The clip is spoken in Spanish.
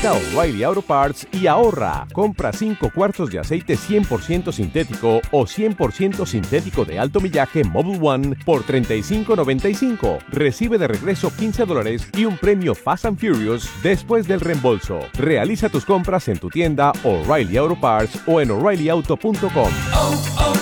Visita O'Reilly Auto Parts y ahorra. Compra 5 cuartos de aceite 100% sintético o 100% sintético de alto millaje Mobil One por $35.95. Recibe de regreso $15 y un premio Fast and Furious después del reembolso. Realiza tus compras en tu tienda O'Reilly Auto Parts o en O'ReillyAuto.com.